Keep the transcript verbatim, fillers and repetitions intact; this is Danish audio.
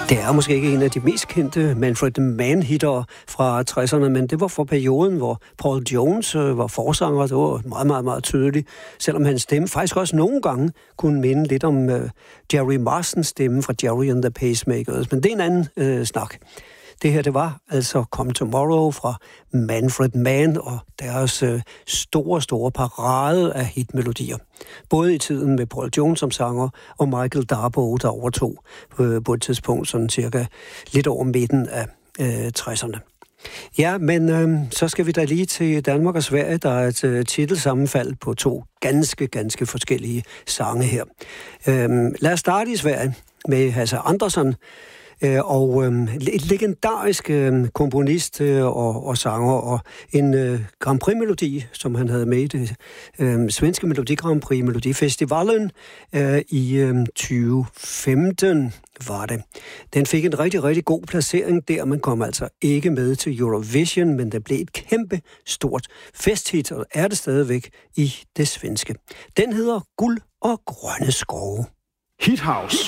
Det er måske ikke en af de mest kendte Manfred Mann-hitter fra tresserne, men det var for perioden, hvor Paul Jones var forsanger. Det var meget, meget, meget tydeligt, selvom hans stemme faktisk også nogle gange kunne minde lidt om uh, Jerry Marsens stemme fra Jerry and the Pacemakers. Men det er en anden uh, snak. Det her, det var altså Come Tomorrow fra Manfred Mann og deres øh, store, store parade af hitmelodier. Både i tiden med Paul Jones som sanger og Michael Darbo, der overtog øh, på et tidspunkt sådan cirka lidt over midten af øh, tresserne. Ja, men øh, så skal vi da lige til Danmark og Sverige. Der er et øh, titelsammenfald på to ganske, ganske forskellige sange her. Øh, lad os starte i Sverige med Hasse Andersson. Og øh, et legendarisk øh, komponist øh, og, og sanger, og en øh, Grand Prix-melodi, som han havde med i det øh, svenske Melodi Grand Prix Melodifestivalen øh, i øh, tyve femten var det. Den fik en rigtig, rigtig god placering der. Man kom altså ikke med til Eurovision, men det blev et kæmpe stort festhit, og er det stadigvæk i det svenske. Den hedder Guld og grønne skove. Hithouse.